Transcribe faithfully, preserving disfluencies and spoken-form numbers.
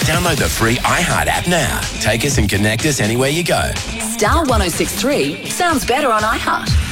Download the free iHeart app now. Take us and connect us anywhere you go. Star one oh six three sounds better on iHeart.